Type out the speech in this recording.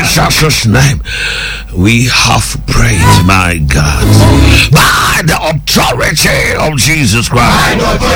Jesus' name we have prayed, my God. By the authority of Jesus Christ.